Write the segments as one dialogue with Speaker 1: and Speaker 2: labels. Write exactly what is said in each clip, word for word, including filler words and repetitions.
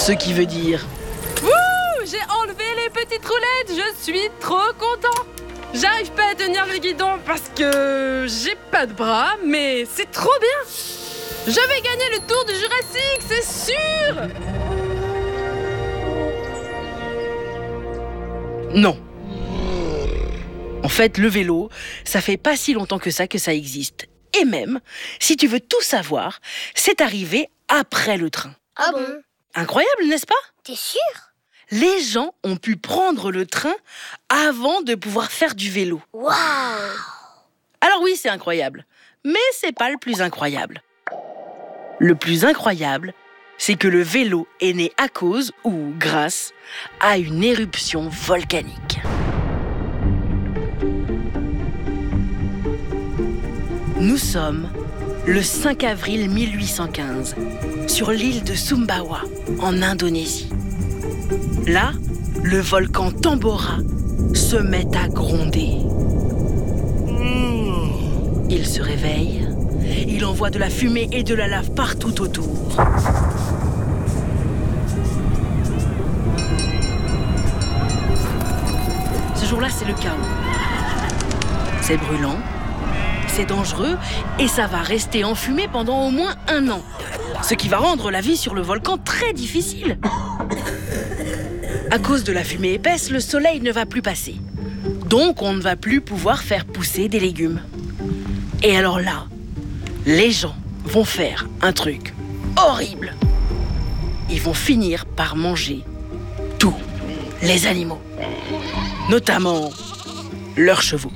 Speaker 1: Ce qui veut dire...
Speaker 2: Ouh, j'ai enlevé les petites roulettes, je suis trop content. J'arrive pas à tenir le guidon parce que j'ai pas de bras, mais c'est trop bien. Je vais gagner le Tour du Jurassique, c'est sûr.
Speaker 1: Non. En fait, le vélo, ça fait pas si longtemps que ça que ça existe. Et même, si tu veux tout savoir, c'est arrivé après le train.
Speaker 3: Ah bon?
Speaker 1: Incroyable, n'est-ce pas?
Speaker 3: T'es sûr?
Speaker 1: Les gens ont pu prendre le train avant de pouvoir faire du vélo.
Speaker 3: Waouh!
Speaker 1: Alors oui, c'est incroyable, mais c'est pas le plus incroyable. Le plus incroyable, c'est que le vélo est né à cause ou grâce à une éruption volcanique. Nous sommes le cinq avril mille huit cent quinze, sur l'île de Sumbawa, en Indonésie. Là, le volcan Tambora se met à gronder. Il se réveille, il envoie de la fumée et de la lave partout autour. Ce jour-là, c'est le chaos. C'est brûlant, c'est dangereux et ça va rester enfumé pendant au moins un an. Ce qui va rendre la vie sur le volcan très difficile. À cause de la fumée épaisse, le soleil ne va plus passer. Donc, on ne va plus pouvoir faire pousser des légumes. Et alors là, les gens vont faire un truc horrible. Ils vont finir par manger tous les animaux, notamment leurs chevaux.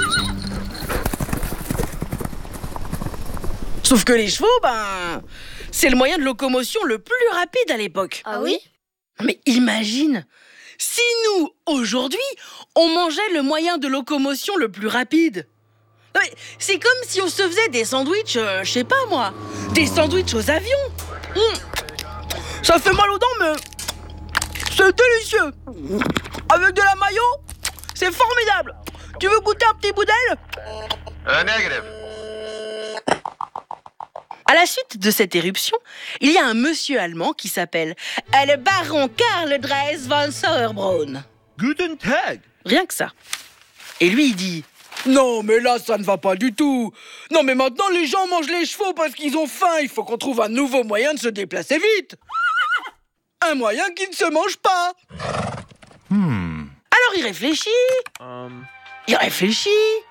Speaker 1: Sauf que les chevaux, ben, c'est le moyen de locomotion le plus rapide à l'époque.
Speaker 3: Ah oui?
Speaker 1: Mais imagine, si nous, aujourd'hui, on mangeait le moyen de locomotion le plus rapide. Non mais c'est comme si on se faisait des sandwichs, euh, je sais pas moi, des sandwichs aux avions. Mmh. Ça fait mal aux dents, mais c'est délicieux. Avec de la mayo, c'est formidable. Tu veux goûter un petit bout d'aile?
Speaker 4: Uh, negative.
Speaker 1: À la suite de cette éruption, il y a un monsieur allemand qui s'appelle le baron Karl Dres von Sauerbrunn.
Speaker 5: Guten Tag.
Speaker 1: Rien que ça. Et lui, il dit... Non, mais là, ça ne va pas du tout. Non, mais maintenant, les gens mangent les chevaux parce qu'ils ont faim. Il faut qu'on trouve un nouveau moyen de se déplacer vite. Un moyen qui ne se mange pas.
Speaker 5: Hmm.
Speaker 1: Alors, il réfléchit.
Speaker 5: Um.
Speaker 1: Il réfléchit.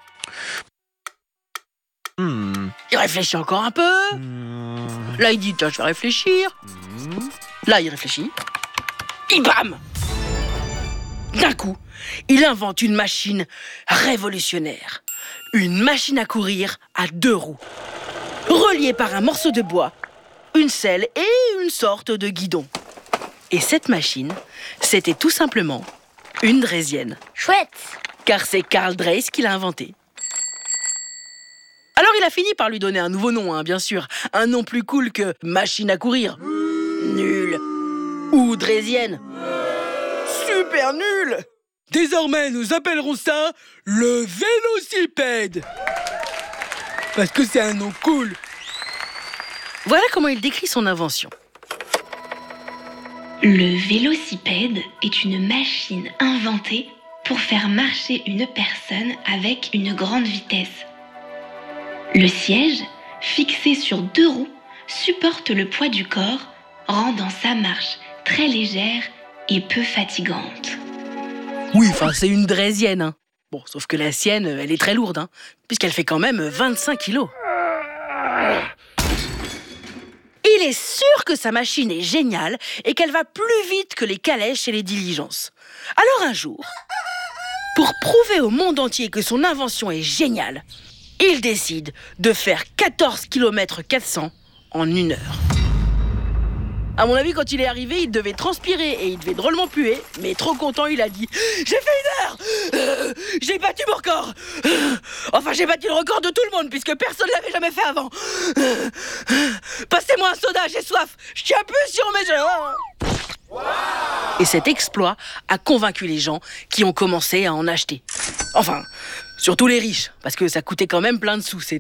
Speaker 5: Hmm.
Speaker 1: Il réfléchit encore un peu.
Speaker 5: Hmm.
Speaker 1: Là, il dit, tiens, je vais réfléchir.
Speaker 5: Hmm.
Speaker 1: Là, il réfléchit. Et bam! D'un coup, il invente une machine révolutionnaire. Une machine à courir à deux roues, reliée par un morceau de bois, une selle et une sorte de guidon. Et cette machine, c'était tout simplement une draisienne.
Speaker 3: Chouette!
Speaker 1: Car c'est Karl Dres qui l'a inventée. Alors il a fini par lui donner un nouveau nom, hein, bien sûr. Un nom plus cool que machine à courir. Nul. Ou draisienne. Super nul. Désormais, nous appellerons ça le vélocipède. Parce que c'est un nom cool. Voilà comment il décrit son invention.
Speaker 6: Le vélocipède est une machine inventée pour faire marcher une personne avec une grande vitesse. Le siège, fixé sur deux roues, supporte le poids du corps, rendant sa marche très légère et peu fatigante.
Speaker 1: Oui, enfin, c'est une draisienne, hein. Bon, sauf que la sienne, elle est très lourde, hein, puisqu'elle fait quand même vingt-cinq kilos. Il est sûr que sa machine est géniale et qu'elle va plus vite que les calèches et les diligences. Alors un jour, pour prouver au monde entier que son invention est géniale, il décide de faire quatorze kilomètres quatre cents en une heure. À mon avis, quand il est arrivé, il devait transpirer et il devait drôlement puer, mais trop content, il a dit « J'ai fait une heure euh, J'ai battu mon record euh, Enfin, j'ai battu le record de tout le monde, puisque personne ne l'avait jamais fait avant euh, euh, Passez-moi un soda, j'ai soif Je tiens plus sur mes jambes wow !» Et cet exploit a convaincu les gens qui ont commencé à en acheter. Enfin, surtout les riches, parce que ça coûtait quand même plein de sous, ces